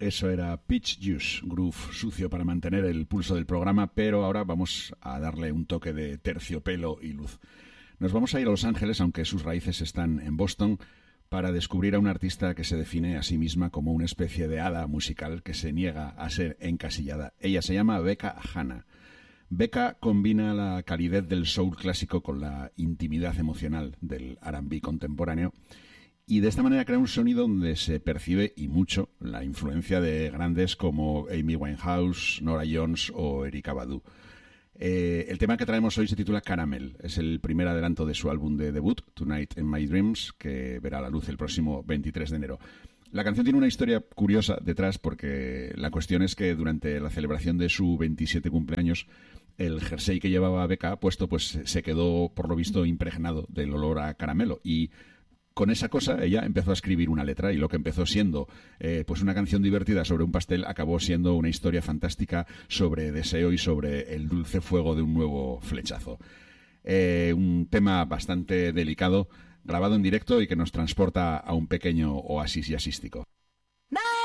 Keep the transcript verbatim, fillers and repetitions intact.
Eso era Peach Juice, groove sucio para mantener el pulso del programa, pero ahora vamos a darle un toque de terciopelo y luz. Nos vamos a ir a Los Ángeles, aunque sus raíces están en Boston, para descubrir a una artista que se define a sí misma como una especie de hada musical que se niega a ser encasillada. Ella se llama Becca Hanna. Becca combina la calidez del soul clásico con la intimidad emocional del R and B contemporáneo, y de esta manera crea un sonido donde se percibe, y mucho, la influencia de grandes como Amy Winehouse, Norah Jones o Erykah Badu. Eh, el tema que traemos hoy se titula Caramel. Es el primer adelanto de su álbum de debut, Tonight in My Dreams, que verá la luz el próximo veintitrés de enero. La canción tiene una historia curiosa detrás, porque la cuestión es que durante la celebración de su veintisiete cumpleaños, el jersey que llevaba Becca puesto pues se quedó, por lo visto, impregnado del olor a caramelo, y con esa cosa ella empezó a escribir una letra, y lo que empezó siendo eh, pues una canción divertida sobre un pastel acabó siendo una historia fantástica sobre deseo y sobre el dulce fuego de un nuevo flechazo. Eh, un tema bastante delicado, grabado en directo y que nos transporta a un pequeño oasis jazzístico.